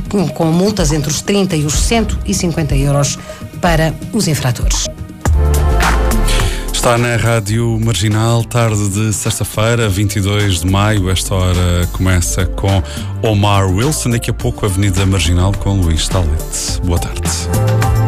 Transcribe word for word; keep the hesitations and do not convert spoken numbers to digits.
com, com multas entre os trinta e os cento e cinquenta euros para os infratores. Está na Rádio Marginal, tarde de sexta-feira, vinte e dois de maio. Esta hora começa com Omar Wilson. Daqui a pouco, Avenida Marginal com Luís Talete. Boa tarde.